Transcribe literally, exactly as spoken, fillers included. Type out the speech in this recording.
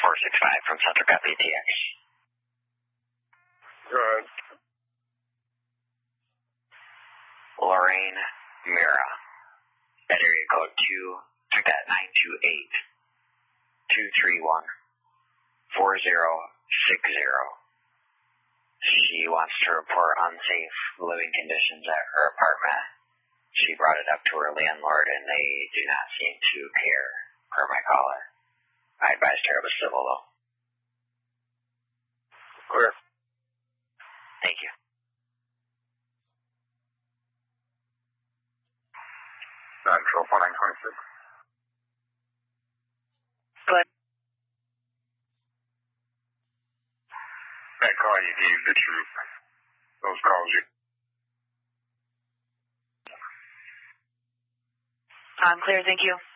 four six five from Central Copy T X. Go ahead. Lorraine Mira. At area code two, check that nine two eight, two three one, four zero six zero. She wants to report unsafe living conditions at her apartment. She brought it up to her landlord and they do not seem to care, per my caller. I advised her it was civil though. Clear. Thank you. Central four nine two six. Good. That call you gave the truth. Those calls you. I'm clear, thank you.